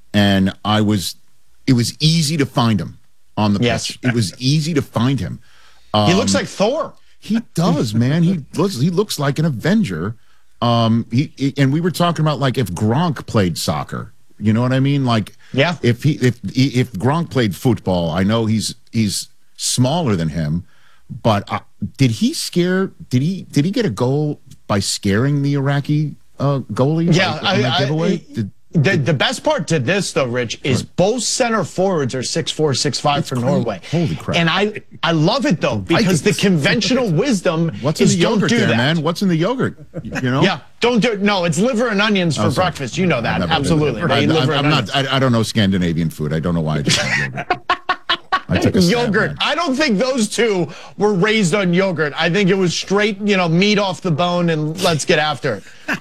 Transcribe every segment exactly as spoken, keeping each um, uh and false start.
and I was, it was easy to find him on the yes. pitch. It was easy to find him. Um, he looks like Thor. He does, man. He looks, he looks like an Avenger. Um, he, he and we were talking about like if Gronk played soccer. You know what I mean? Like, yeah. If he if if Gronk played football, I know he's he's smaller than him, but uh, did he scare? Did he did he get a goal by scaring the Iraqi uh, goalie? Yeah, like, I, I, giveaway? I, did, the the best part to this though, Rich, is both center forwards are six four, six five for great. Norway. Holy crap! And I I love it though because the conventional wisdom What's is in the yogurt don't do there, that. man? What's in the yogurt? You know? Yeah, don't do it. No, it's liver and onions for Oh, sorry. breakfast. You know that I've never absolutely. been They there. I, liver I, I'm and not. I, I don't know Scandinavian food. I don't know why I just had yogurt. I took a stab, yogurt. man. I don't think those two were raised on yogurt. I think it was straight, you know, meat off the bone and let's get after it.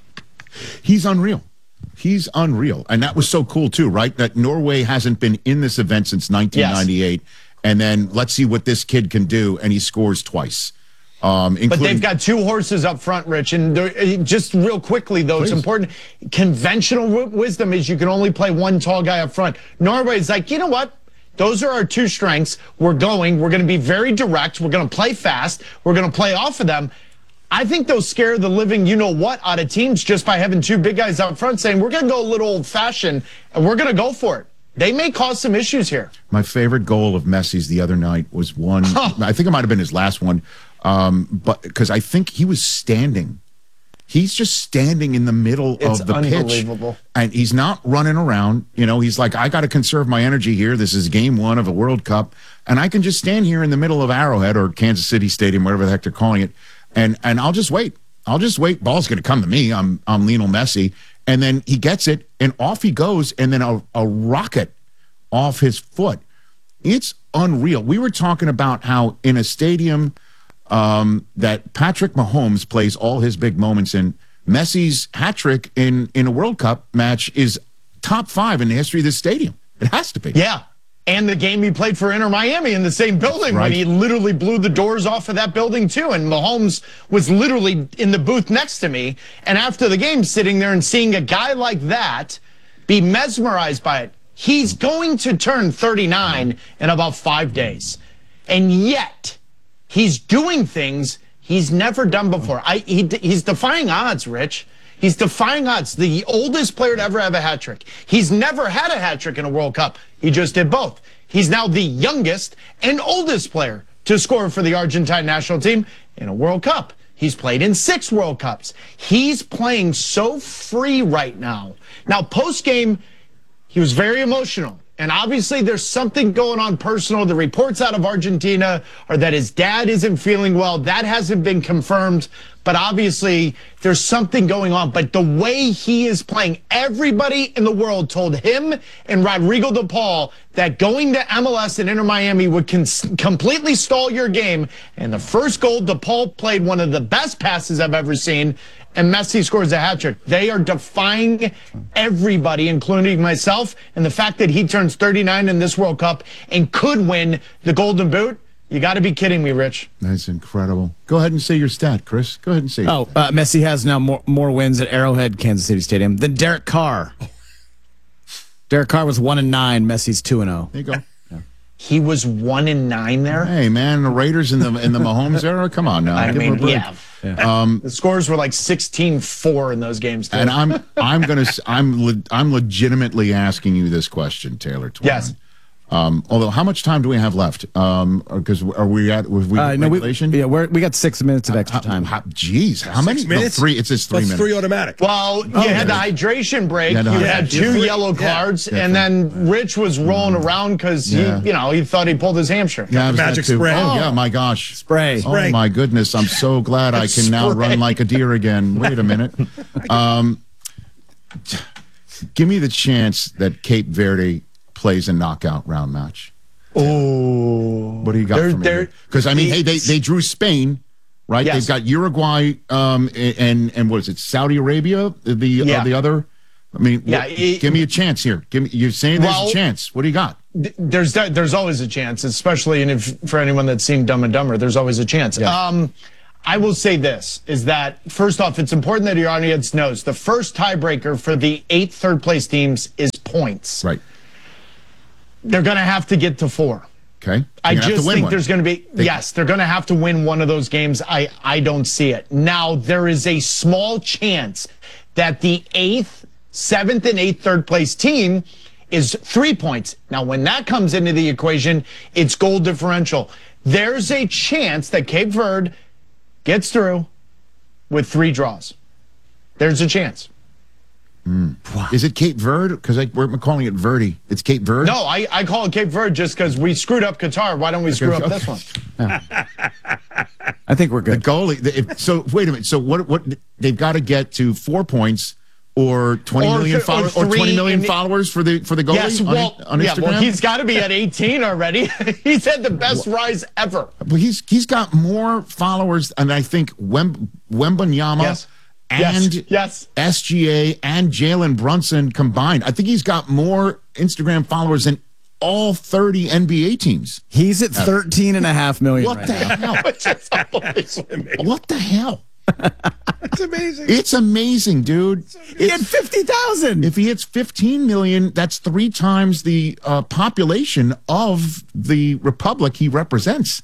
He's unreal. He's unreal. And that was so cool, too, right? That Norway hasn't been in this event since nineteen ninety-eight. Yes. And then let's see what this kid can do. And he scores twice. Um, including- but they've got two horses up front, Rich. And just real quickly, though, Please. It's important. Conventional w- wisdom is you can only play one tall guy up front. Norway's like, you know what? Those are our two strengths. We're going. We're going to be very direct. We're going to play fast. We're going to play off of them. I think they'll scare the living you-know-what out of teams just by having two big guys out front saying, we're going to go a little old-fashioned, and we're going to go for it. They may cause some issues here. My favorite goal of Messi's the other night was one, oh. I think it might have been his last one, um, but because I think he was standing. He's just standing in the middle it's of the unbelievable. pitch. And he's not running around. You know, he's like, I got to conserve my energy here. This is game one of a World Cup. And I can just stand here in the middle of Arrowhead or Kansas City Stadium, whatever the heck they're calling it. And and I'll just wait. I'll just wait. Ball's going to come to me. I'm I'm Lionel Messi. And then he gets it, and off he goes, and then a, a rocket off his foot. It's unreal. We were talking about how in a stadium um, that Patrick Mahomes plays all his big moments in, Messi's hat trick in, in a World Cup match is top five in the history of this stadium. It has to be. Yeah. And the game he played for Inter Miami in the same building right. when he literally blew the doors off of that building too. And Mahomes was literally in the booth next to me. And after the game, sitting there and seeing a guy like that be mesmerized by it. He's going to turn thirty-nine in about five days. And yet, he's doing things he's never done before. I, he, he's defying odds, Rich. He's defying odds. The oldest player to ever have a hat trick. He's never had a hat trick in a World Cup. He just did both. He's now the youngest and oldest player to score for the Argentine national team in a World Cup. He's played in six World Cups. He's playing so free right now. Now, post-game, he was very emotional. And obviously, there's something going on personal. The reports out of Argentina are that his dad isn't feeling well. That hasn't been confirmed. But obviously, there's something going on. But the way he is playing, everybody in the world told him and Rodrigo de Paul that going to M L S and Inter Miami would completely stall your game. And the first goal, de Paul played one of the best passes I've ever seen. And Messi scores a hat trick. They are defying everybody, including myself. And the fact that he turns thirty-nine in this World Cup and could win the Golden Boot, you got to be kidding me, Rich. That's incredible. Go ahead and say your stat, Chris. Go ahead and say. Oh, uh, Messi has now more more wins at Arrowhead, Kansas City Stadium than Derek Carr. Derek Carr was one and nine. Messi's two and zero. There you go. He was one and nine there. Hey, man, the Raiders in the in the Mahomes era. Come on now. I Give mean, him a break. yeah. Yeah. Um, the scores were like sixteen four in those games. Too. And I'm I'm gonna I'm le- I'm legitimately asking you this question, Taylor Twine. Yes. Um, although, how much time do we have left? Um, because are we at with we uh, no, regulation? We, yeah, we're, we got six minutes of extra time. How, Jeez, how, how many minutes? No, three. It's just three That's minutes. three automatic. Well, you oh, had yeah. the hydration break. Yeah, no, you yeah, had two three, yellow yeah. cards, Yeah, and then Rich was rolling mm. around because Yeah. he, you know, he thought he pulled his hamstring. Yeah, I was Magic that too. spray. Oh, yeah, my gosh. Spray. Oh, Spray. my goodness. I'm so glad I can now Spray. run like a deer again. Wait a minute. Um, give me the chance that Cape Verde plays a knockout round match. Oh, What do you got They're- for me? they're- Because, I mean, hey, they, they drew Spain, right? Yes. They've got Uruguay um, and, and what is it, Saudi Arabia, the Yeah. uh, the other? I mean, Yeah, what- it- give me a chance here. Give me. You're saying there's Well- a chance. What do you got? there's there's always a chance, especially and if for anyone that's seen Dumb and Dumber, there's always a chance. Yeah. Um, I will say this, is that, first off, it's important that your audience knows the first tiebreaker for the eight third-place teams is points. Right. They're going to have to get to four. Okay. I They're gonna have just to win think one. there's going to be, They- yes, they're going to have to win one of those games. I, I don't see it. Now, there is a small chance that the eighth, seventh, and eighth third place team is three points. Now, when that comes into the equation, it's goal differential. There's a chance that Cape Verde gets through with three draws. There's a chance. Is it Cape Verde? Because we're calling it Verde. It's Cape Verde? No, I, I call it Cape Verde just because we screwed up Qatar. Why don't we screw up okay. this one? I think we're The good. goalie. the- if- So wait a minute. So what? What they've got to get to four points or twenty Or million th- or followers or, three twenty million in the- followers for the for the goalie Yes, on, well, on yeah, Instagram. well, he's got to be at eighteen already. He's had the best rise ever. Well, he's he's got more followers than I think Wem, Wembanyama Yes. and Yes. Yes. S G A and Jalen Brunson combined. I think he's got more Instagram followers than all thirty N B A teams. He's at thirteen and a half million What right the now. hell? Which is unbelievable. What the hell? It's amazing. It's amazing, dude. He had fifty thousand. If he hits fifteen million, that's three times the uh, population of the republic he represents.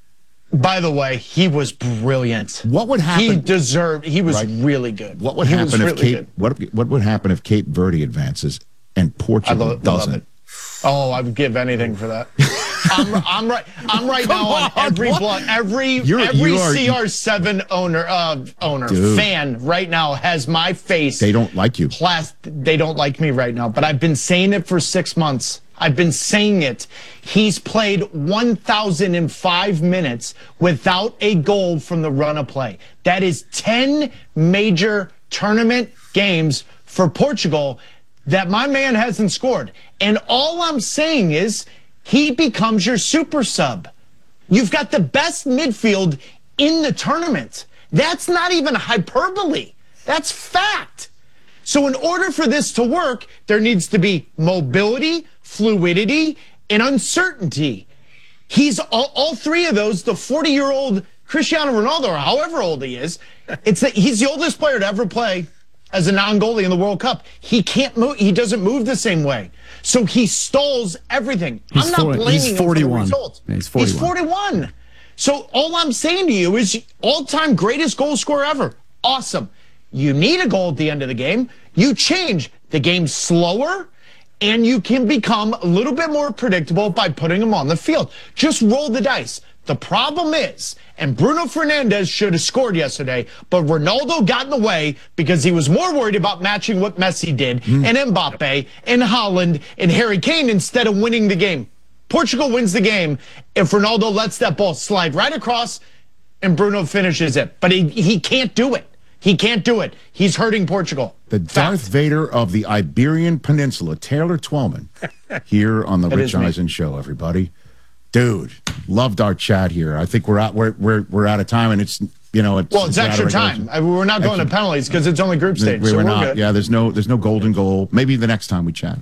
By the way, he was brilliant. What would He happen? deserved. He was Right. really good. What would he was happen if really Cape? good. What what would happen if Cape Verde advances and I Portugal love, love doesn't? it. Oh, I would give anything for that. I'm, I'm right. I'm right now on, on, every what? blog. Every You're- every you are- C R seven owner uh, owner Dude. fan right now has my face. They don't like you. Plas- they don't like me right now, but I've been saying it for six months. I've been saying it. He's played one thousand five minutes without a goal from the run of play. That is ten major tournament games for Portugal that my man hasn't scored. And all I'm saying is he becomes your super sub. You've got the best midfield in the tournament. That's not even hyperbole. That's fact. So in order for this to work, there needs to be mobility, fluidity, and uncertainty. He's all, all three of those, the forty-year-old Cristiano Ronaldo, or however old he is, it's that he's the oldest player to ever play as a non-goalie in the World Cup. He can't move, he doesn't move the same way. So he stalls everything. He's I'm not forty- blaming he's him for the forty-one. results. Yeah, he's forty-one. He's forty-one. So all I'm saying to you is all-time greatest goal scorer ever. Awesome. You need a goal at the end of the game. You change the game slower, and you can become a little bit more predictable by putting him on the field. Just roll the dice. The problem is, and Bruno Fernandes should have scored yesterday, but Ronaldo got in the way because he was more worried about matching what Messi did, Mm. and Mbappe, and Haaland, and Harry Kane instead of winning the game. Portugal wins the game if Ronaldo lets that ball slide right across and Bruno finishes it. But he, he can't do it. He can't do it. He's hurting Portugal. The Darth Fact. Vader of the Iberian Peninsula, Taylor Twellman, here on the That Rich is me. Eisen Show, everybody. Dude, loved our chat here. I think we're out. We're we're we're out of time, and it's you know it's Well, it's out of extra regulation. time. I, we're not going to penalties because it's only group stage. We so were we're not. good. Yeah, there's no there's no golden goal. Maybe the next time we chat.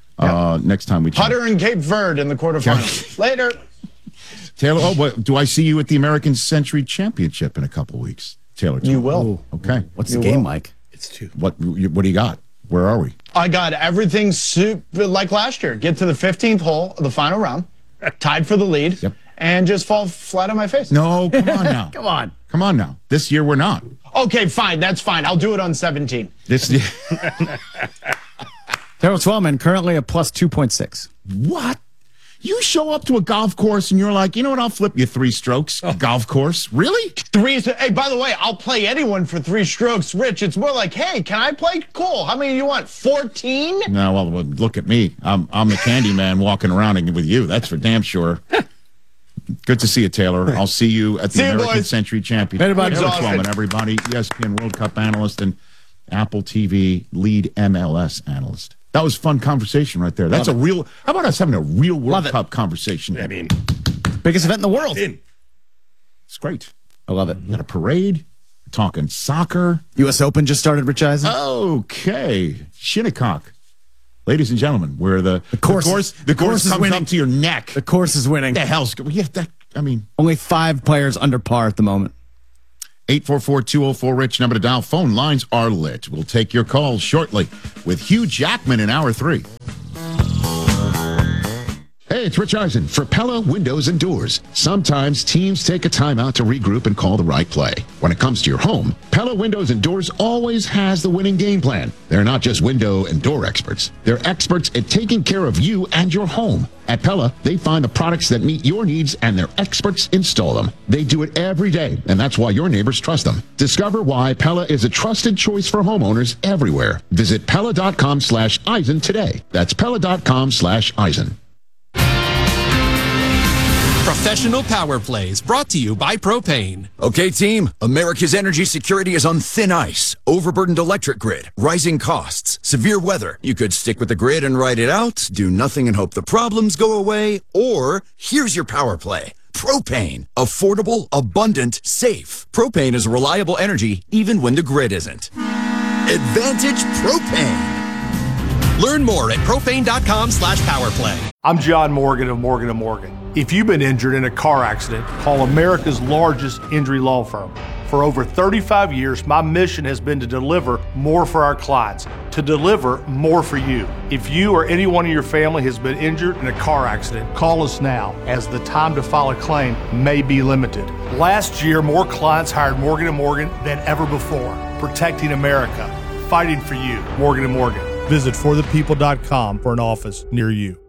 Uh, next time we chat. Putter and Cape Verde in the quarterfinals. Later. Taylor, oh, what, do I see you at the American Century Championship in a couple weeks? Taylor, You will. Okay. What's You the game will. like? It's two. What you- what do you got? Where are we? I got everything super like last year. Get to the fifteenth hole of the final round, tied for the lead, Yep. and just fall flat on my face. No, come on now. Come on. Come on now. This year we're not. Okay, fine. That's fine. I'll do it on seventeen. This Terrell Twellman currently a plus two point six. What? You show up to a golf course and you're like, you know what? I'll flip you three strokes. Golf course, really? Three is, hey, by the way, I'll play anyone for three strokes. Rich, it's more like, hey, can I play? Cool. How many do you want? fourteen? No, well, well, look at me. I'm I'm the candy man walking around with you. That's for damn sure. Good to see you, Taylor. I'll see you at the See you, American boys. Century Championship. Later, bud. Taylor Exhausted. Twellman, everybody, E S P N World Cup analyst and Apple T V lead M L S analyst. That was fun conversation right there. That's Love a real. How about us having a real World Love it. Cup conversation? I mean, Biggest event in the world. in. It's great. I love it. We got a parade. We're talking soccer. U S Open just started, Rich Eisen. Okay, Shinnecock. Ladies and gentlemen, where the, the course- course, the the course, course is comes winning. up to your neck. The course is winning. What the hell's going? Yeah, that. I mean, Only five players under par at the moment. eight four four, two oh four, Rich, number to dial. Phone lines are lit. We'll take your calls shortly with Hugh Jackman in hour three. it's Rich Eisen for Pella Windows and Doors. Sometimes teams take a timeout to regroup and call the right play. When it comes to your home, Pella Windows and Doors always has the winning game plan. They're not just window and door experts. They're experts at taking care of you and your home. At Pella, they find the products that meet your needs and their experts install them. They do it every day, and that's why your neighbors trust them. Discover why Pella is a trusted choice for homeowners everywhere. Visit Pella.com slash Eisen today. That's Pella.com slash Eisen. Professional Power Plays brought to you by Propane. Okay, team, America's energy security is on thin ice. Overburdened electric grid, rising costs, severe weather. You could stick with the grid and ride it out, do nothing and hope the problems go away, or here's your power play. Propane. Affordable, abundant, safe. Propane is reliable energy even when the grid isn't. Advantage Propane. Learn more at propane.com slash powerplay. I'm John Morgan of Morgan and Morgan. If you've been injured in a car accident, call America's largest injury law firm. For over thirty-five years, my mission has been to deliver more for our clients, to deliver more for you. If you or anyone in your family has been injured in a car accident, call us now, as the time to file a claim may be limited. Last year, more clients hired Morgan and Morgan than ever before, protecting America, fighting for you. Morgan and Morgan. Visit for the people dot com for an office near you.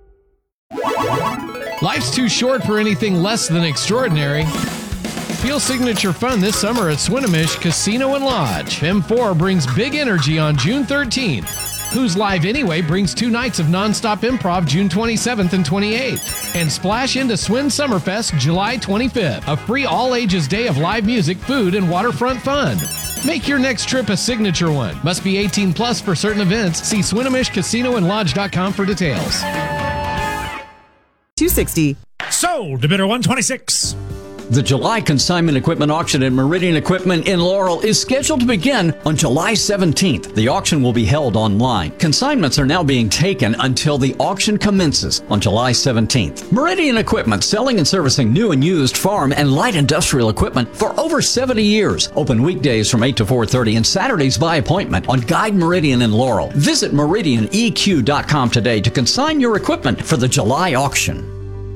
Life's too short for anything less than extraordinary. Feel signature fun this summer at Swinomish Casino and Lodge. M four brings big energy on June thirteenth. Who's Live Anyway brings two nights of nonstop improv June twenty-seventh and twenty-eighth. And splash into Swin Summerfest July twenty-fifth, a free all-ages day of live music, food, and waterfront fun. Make your next trip a signature one. Must be eighteen plus for certain events. See Swinomish Casino and Lodge dot com for details. two sixty. Sold to bidder one twenty-six. The July consignment equipment auction at Meridian Equipment in Laurel is scheduled to begin on July seventeenth. The auction will be held online. Consignments are now being taken until the auction commences on July seventeenth. Meridian Equipment, selling and servicing new and used farm and light industrial equipment for over seventy years. Open weekdays from eight to four thirty and Saturdays by appointment on Guide Meridian in Laurel. Visit Meridian E Q dot com today to consign your equipment for the July auction.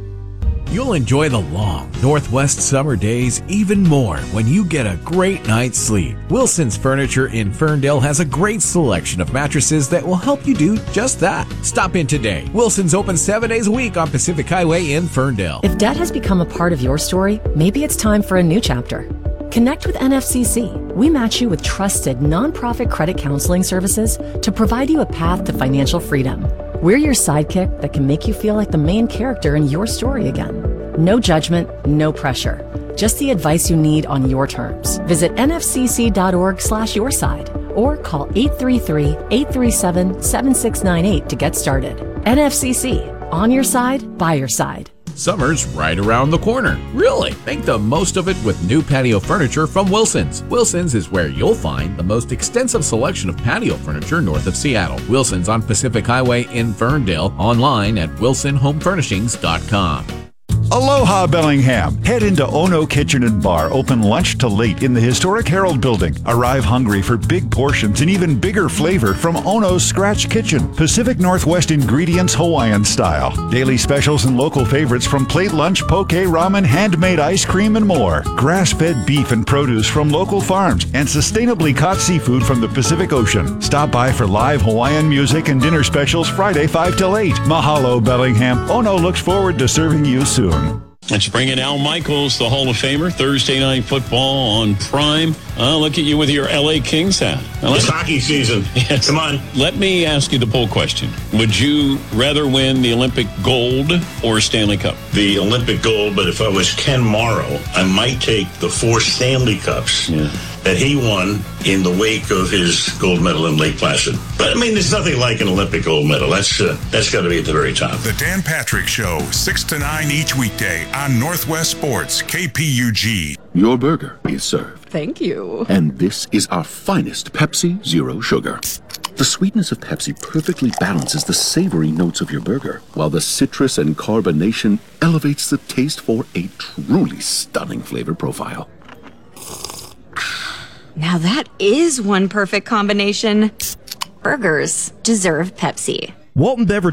You'll enjoy the long Northwest summer days even more when you get a great night's sleep. Wilson's Furniture in Ferndale has a great selection of mattresses that will help you do just that. Stop in today. Wilson's open seven days a week on Pacific Highway in Ferndale. If debt has become a part of your story, maybe it's time for a new chapter. Connect with N F C C. We match you with trusted nonprofit credit counseling services to provide you a path to financial freedom. We're your sidekick that can make you feel like the main character in your story again. No judgment, no pressure. Just the advice you need on your terms. Visit nfcc.org slash your side or call eight three three, eight three seven, seven six nine eight to get started. N F C C, on your side, by your side. Summer's right around the corner. Really, make the most of it with new patio furniture from Wilson's. Wilson's is where you'll find the most extensive selection of patio furniture north of Seattle. Wilson's on Pacific Highway in Ferndale, online at wilson home furnishings dot com. Aloha Bellingham. Head into Ono Kitchen and Bar, open lunch to late in the historic Herald Building. Arrive hungry for big portions and even bigger flavor from Ono's Scratch Kitchen. Pacific Northwest ingredients Hawaiian style. Daily specials and local favorites from plate lunch, poke, ramen, handmade ice cream, and more. Grass-fed beef and produce from local farms and sustainably caught seafood from the Pacific Ocean. Stop by for live Hawaiian music and dinner specials Friday five till eight. Mahalo Bellingham. Ono looks forward to serving you soon. Let's bring in Al Michaels, the Hall of Famer. Thursday Night Football on Prime. Uh, look at you with your L A Kings hat. It's hockey season. Yes. Come on. Let me ask you the poll question. Would you rather win the Olympic gold or Stanley Cup? The Olympic gold, but if I was Ken Morrow, I might take the four Stanley Cups yeah. that he won in the wake of his gold medal in Lake Placid. But, I mean, there's nothing like an Olympic gold medal. That's uh, that's got to be at the very top. The Dan Patrick Show, six to nine each weekday on Northwest Sports, K P U G. Your burger is served. Thank you. And this is our finest Pepsi Zero Sugar. The sweetness of Pepsi perfectly balances the savory notes of your burger, while the citrus and carbonation elevates the taste for a truly stunning flavor profile. Now that is one perfect combination. Burgers deserve Pepsi. Walton Beverage